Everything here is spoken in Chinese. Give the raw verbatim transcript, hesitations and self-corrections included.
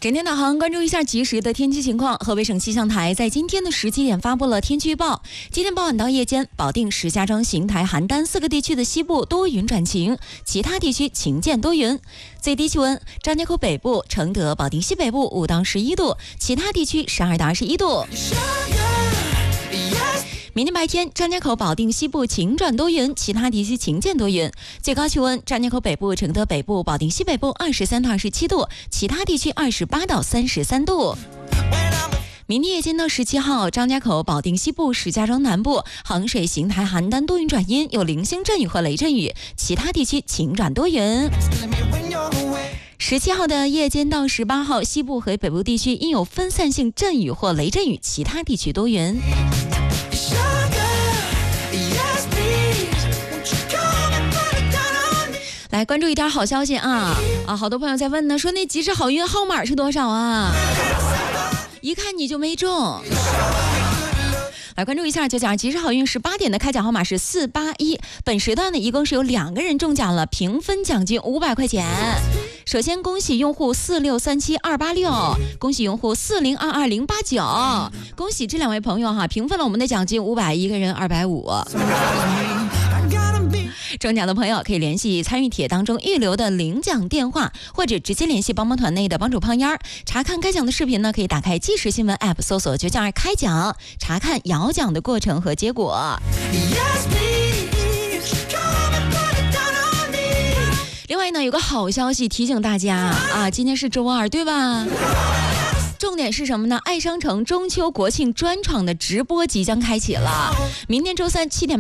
整天导航关注一下即时的天气情况。河北省气象台在今天的十七点发布了天气预报。今天傍晚到夜间，保定、石家庄、邢台、邯郸四个地区的西部多云转晴，其他地区晴间多云。最低气温：张家口北部、承德、保定西北部五到十一度，其他地区十二到二十一度。明天白天，张家口、保定西部晴转多云，其他地区晴间多云。最高气温：张家口北部、承德北部、保定西北部二十三到二十七度，其他地区二十八到三十三度。明天夜间到十七号，张家口、保定西部、石家庄南部、衡水、邢台、邯郸多云转阴，有零星阵雨或雷阵雨，其他地区晴转多云。十七号的夜间到十八号，西部和北部地区应有分散性阵雨或雷阵雨，其他地区多云。来关注一条好消息啊啊！好多朋友在问呢，说那吉时好运号码是多少啊？一看你就没中。来关注一下，就讲吉时好运十八点的开奖号码是四八一。本时段呢，一共是有两个人中奖了，平分奖金五百块钱。首先恭喜用户四六三七二八六，恭喜用户四零二二零八九，恭喜这两位朋友哈，平分了我们的奖金五百，一个人二百五。中奖的朋友可以联系参与帖当中预留的领奖电话，或者直接联系帮帮团内的帮主胖烟儿。查看开奖的视频呢，可以打开即时新闻 app 搜索九九二开奖，查看摇奖的过程和结果。另外呢，有个好消息提醒大家啊，今天是周二对吧？重点是什么呢？爱商城中秋国庆专场的直播即将开启了，明天周三七点